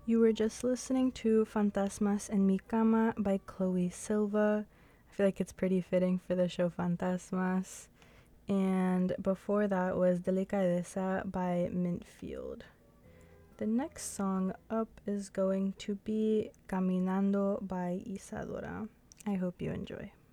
You were just listening to Fantasmas en mi cama by Chloe Silva. I feel like it's pretty fitting for the show Fantasmas. And before that was Delicadeza by Mintfield. The next song up is going to be Caminando by Isadora. I hope you enjoy.